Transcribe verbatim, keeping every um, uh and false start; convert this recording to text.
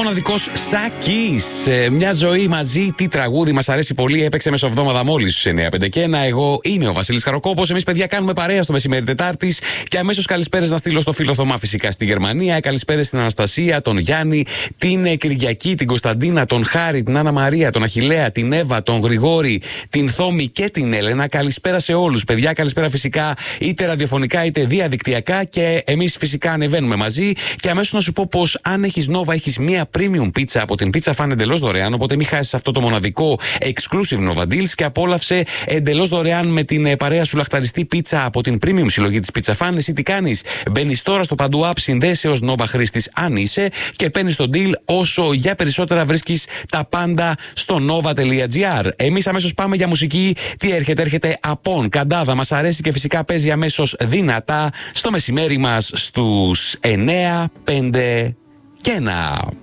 μοναδικός Σάκης. Ε, μια ζωή μαζί, τι τραγούδι μας αρέσει πολύ. Έπαιξε μεσοβδόμαδα μόλις στους εννιά πέντε και ένα. Εγώ είμαι ο Βασίλης Χαροκόπος. Εμείς, παιδιά, κάνουμε παρέα στο μεσημέρι Τετάρτης. Και αμέσως καλησπέρες να στείλω στο φίλο Θωμά, φυσικά στη Γερμανία. Καλησπέρες στην Αναστασία, τον Γιάννη, την Κυριακή, την Κωνσταντίνα, τον Χάρη, την Άννα Μαρία, τον Αχιλλέα, την Εύα, τον Γρηγόρη, την Θόμη και την Έλενα. Καλησπέρα σε όλους, παιδιά. Καλησπέρα φυσικά είτε ραδιοφωνικά είτε διαδικτυακά. Και εμείς φυσικά ανεβαίνουμε μαζί. Και αμέσως να σου πω πως αν έχεις Nova, έχεις μία premium πίτσα από την Pizza Fan εντελώς δωρεάν. Οπότε μην χάσεις αυτό το μοναδικό exclusive Nova Deals και απόλαυσε εντελώς δωρεάν με την παρέα σου λαχταριστή πίτσα από την premium συλλογή της Pizza Fan. Εσύ τι κάνεις? Μπαίνεις τώρα στο Παντού App, συνδέεσαι ως Nova χρήστης αν είσαι και παίρνεις το deal όσο για περισσότερα βρίσκεις τα πάντα στο nova.gr. Εμείς αμέσως πάμε για μουσική. Τι έρχεται? Έρχεται Απόν, Καντάδα. Μας αρέσει και φυσικά παίζει αμέσως δυνατά στο μεσημέρι μας στους εννιά πέντε και ένα.